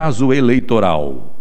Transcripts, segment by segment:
prazo eleitoral.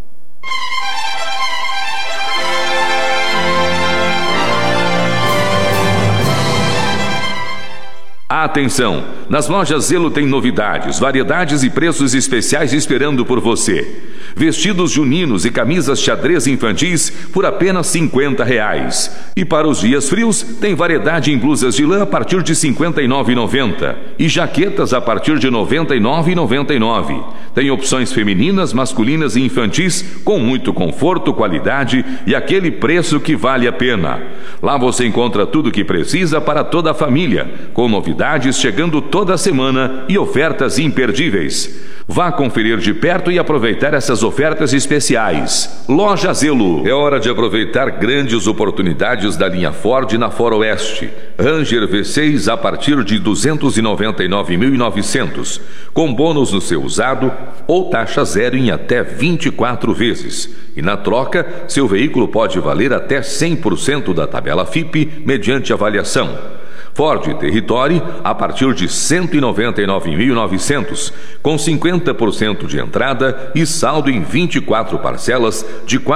Atenção! Nas lojas Zelo tem novidades, variedades e preços especiais esperando por você. Vestidos juninos e camisas xadrez infantis por apenas R$50. E para os dias frios, tem variedade em blusas de lã a partir de R$ 59,90 e jaquetas a partir de R$ 99,99. Tem opções femininas, masculinas e infantis com muito conforto, qualidade e aquele preço que vale a pena. Lá você encontra tudo o que precisa para toda a família, com novidades chegando toda semana e ofertas imperdíveis. Vá conferir de perto e aproveitar essas ofertas especiais. Loja Zelo. É hora de aproveitar grandes oportunidades da linha Ford na Faroeste. Ranger V6 a partir de R$ 299.900, com bônus no seu usado ou taxa zero em até 24 vezes. E na troca, seu veículo pode valer até 100% da tabela FIPE mediante avaliação. Ford Territory a partir de R$ 199.900, com 50% de entrada e saldo em 24 parcelas de R$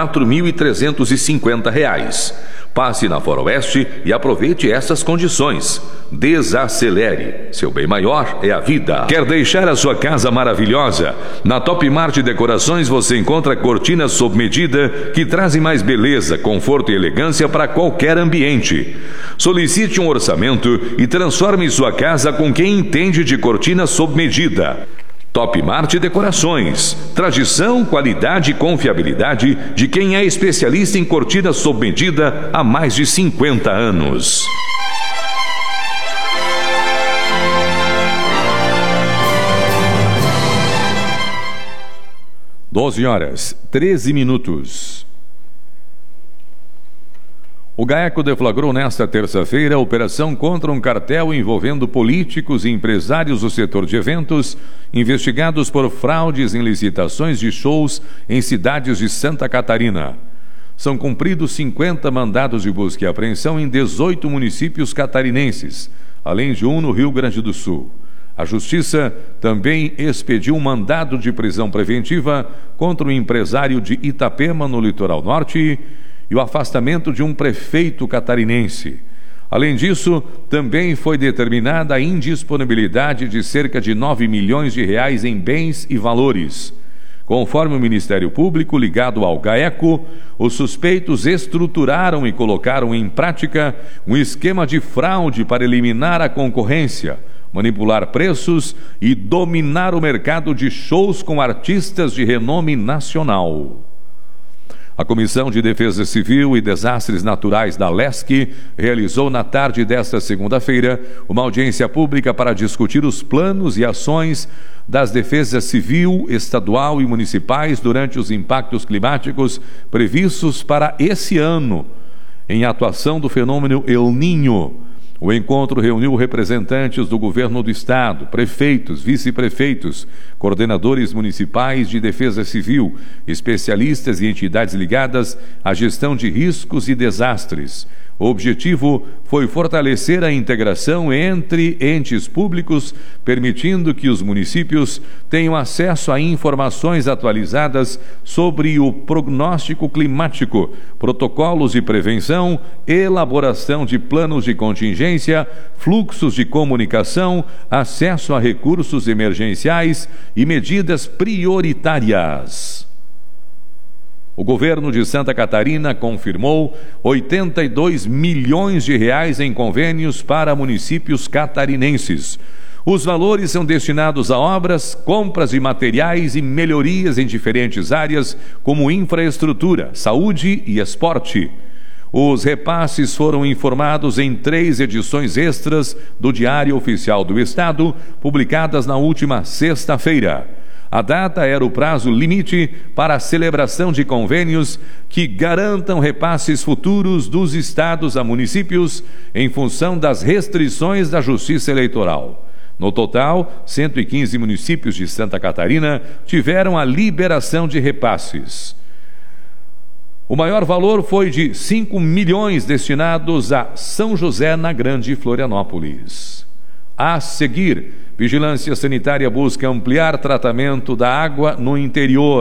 4.350. Passe na Faroeste e aproveite essas condições. Desacelere. Seu bem maior é a vida. Quer deixar a sua casa maravilhosa? Na Top Mart Decorações você encontra cortinas sob medida que trazem mais beleza, conforto e elegância para qualquer ambiente. Solicite um orçamento e transforme sua casa com quem entende de cortinas sob medida. Top Mart Decorações. Tradição, qualidade e confiabilidade de quem é especialista em cortinas sob medida há mais de 50 anos. (12h13). O GAECO deflagrou nesta terça-feira a operação contra um cartel envolvendo políticos e empresários do setor de eventos investigados por fraudes em licitações de shows em cidades de Santa Catarina. São cumpridos 50 mandados de busca e apreensão em 18 municípios catarinenses, além de um no Rio Grande do Sul. A Justiça também expediu um mandado de prisão preventiva contra um empresário de Itapema, no litoral norte, e o afastamento de um prefeito catarinense. Além disso, também foi determinada a indisponibilidade de cerca de R$ 9 milhões em bens e valores. Conforme o Ministério Público ligado ao GAECO, os suspeitos estruturaram e colocaram em prática um esquema de fraude para eliminar a concorrência, manipular preços e dominar o mercado de shows com artistas de renome nacional. A Comissão de Defesa Civil e Desastres Naturais da LESC realizou na tarde desta segunda-feira uma audiência pública para discutir os planos e ações das defesas civil, estadual e municipais durante os impactos climáticos previstos para esse ano, em atuação do fenômeno El Niño. O encontro reuniu representantes do governo do estado, prefeitos, vice-prefeitos, coordenadores municipais de defesa civil, especialistas e entidades ligadas à gestão de riscos e desastres. O objetivo foi fortalecer a integração entre entes públicos, permitindo que os municípios tenham acesso a informações atualizadas sobre o prognóstico climático, protocolos de prevenção, elaboração de planos de contingência, fluxos de comunicação, acesso a recursos emergenciais e medidas prioritárias. O governo de Santa Catarina confirmou R$ 82 milhões em convênios para municípios catarinenses. Os valores são destinados a obras, compras de materiais e melhorias em diferentes áreas, como infraestrutura, saúde e esporte. Os repasses foram informados em 3 edições extras do Diário Oficial do Estado, publicadas na última sexta-feira. A data era o prazo limite para a celebração de convênios que garantam repasses futuros dos estados a municípios em função das restrições da Justiça Eleitoral. No total, 115 municípios de Santa Catarina tiveram a liberação de repasses. O maior valor foi de 5 milhões destinados a São José, na Grande Florianópolis. A seguir, Vigilância Sanitária busca ampliar tratamento da água no interior.